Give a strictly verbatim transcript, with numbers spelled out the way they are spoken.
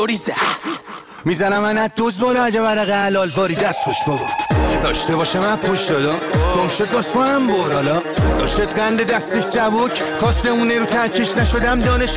گریزه میزنم من از دوز بالا عجب ورق حلال واری دست خوش بابا داشته باشه من پوش دادا گم شد باس با هم برالا داشت قند دستش سبک خواست بمونه رو ترکش نشدم دانش